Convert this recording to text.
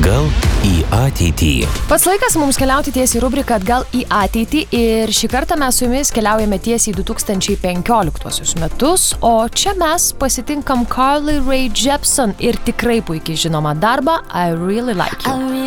Atgal į ateitį. Pats laikas mums keliauti tiesiai į rubriką Atgal į ateitį ir šį kartą mes su jumis keliaujame tiesiai į 2015 metus, o čia mes pasitinkam Carly Rae Jepsen ir tikrai puikiai žinomą darbą I Really Like You.